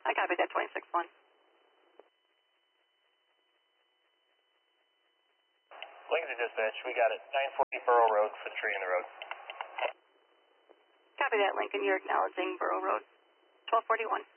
I copied that 26-1. Lincoln to dispatch, we got it. 940 Borough Road for the tree in the road. Copy that, Lincoln. You're acknowledging Borough Road. 1241.